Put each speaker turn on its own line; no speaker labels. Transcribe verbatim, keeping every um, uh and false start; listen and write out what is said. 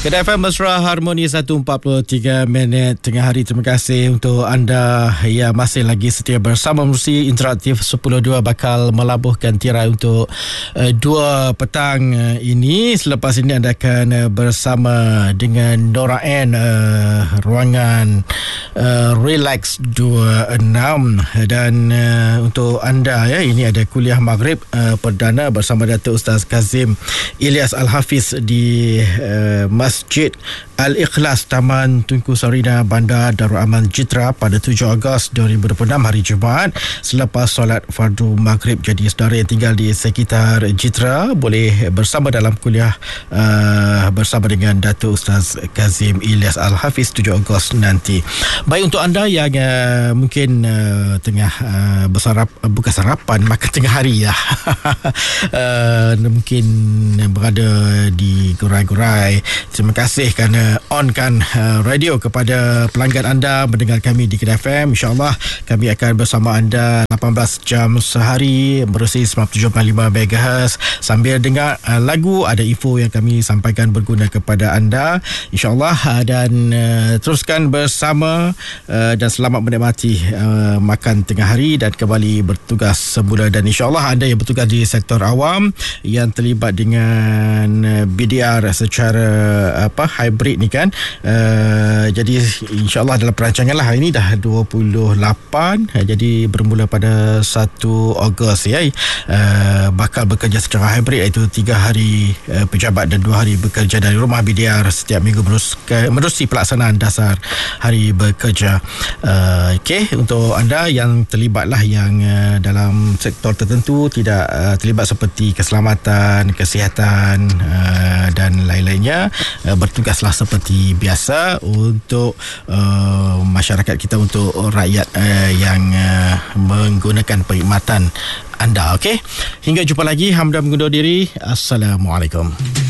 Kedai F M Mesra Harmoni seratus empat puluh tiga minit tengah hari. Terima kasih untuk anda yang masih lagi setia bersama Menerusi Interaktif sepuluh dua bakal melabuhkan tirai untuk uh, dua petang uh, ini. Selepas ini anda akan uh, bersama dengan Nora N, uh, ruangan uh, Relax dua puluh enam. Dan uh, untuk anda ya, ini ada kuliah Maghrib uh, perdana bersama Datuk Ustaz Kazim Ilyas Al-Hafiz di uh, Masjid Al-Ikhlas Taman Tunku Sarina Bandar Darul Aman Jitra pada tujuh Ogos dua ribu dua puluh enam hari Jumaat selepas solat fardu Maghrib. Jadi saudara yang tinggal di sekitar Jitra boleh bersama dalam kuliah uh, bersama dengan Datuk Ustaz Kazim Ilyas Al-Hafiz tujuh Ogos nanti. Baik, untuk anda yang uh, mungkin uh, tengah uh, bersarap, uh, bukan sarapan, makan tengah hari ya. uh, mungkin berada di gerai-gerai, terima kasih kerana onkan uh, radio kepada pelanggan anda mendengar kami di Kedai F M. InsyaAllah kami akan bersama anda lapan belas jam sehari menerusi sembilan puluh tujuh koma lima megahertz sambil dengar uh, lagu, ada info yang kami sampaikan berguna kepada anda InsyaAllah. uh, dan uh, teruskan bersama uh, dan selamat menikmati uh, makan tengah hari dan kembali bertugas semula. Dan InsyaAllah anda yang bertugas di sektor awam yang terlibat dengan uh, B D R secara apa hybrid ni kan, uh, jadi insyaAllah dalam perancangan lah. Hari ni dah dua puluh lapan, uh, jadi bermula pada satu Ogos ya, uh, bakal bekerja secara hybrid, iaitu tiga hari uh, pejabat dan dua hari bekerja dari rumah. B D R setiap minggu menerusi pelaksanaan dasar hari bekerja. uh, Okey, untuk anda yang terlibat lah, yang uh, dalam sektor tertentu tidak uh, terlibat seperti keselamatan, kesihatan uh, dan lain-lainnya, uh, bertugaslah seperti biasa untuk uh, masyarakat kita, untuk rakyat uh, yang uh, menggunakan perkhidmatan anda. Okey, hingga jumpa lagi. Hamdan mengundur diri. Assalamualaikum.